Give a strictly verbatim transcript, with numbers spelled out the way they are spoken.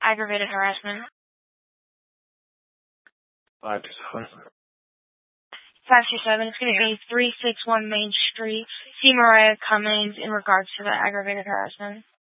aggravated harassment. Five to seven. Five two seven. It's going to be three six one Main Street. See Mariah Cummings in regards to the aggravated harassment.